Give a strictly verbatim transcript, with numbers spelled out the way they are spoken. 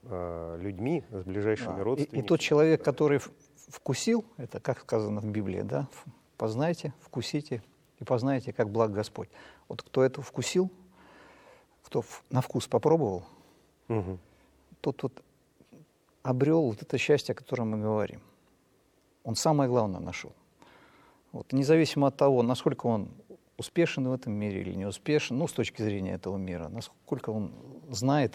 э, людьми, с ближайшими А, родственниками. И, и тот человек, который в- вкусил, это как сказано в Библии, да, в- познайте, вкусите и познайте, как благ Господь. Вот кто это вкусил, кто в- на вкус попробовал, Мгм. тот вот обрел вот это счастье, о котором мы говорим. Он самое главное нашел. Вот, независимо от того, насколько он успешен в этом мире или не успешен, ну, с точки зрения этого мира, насколько он знает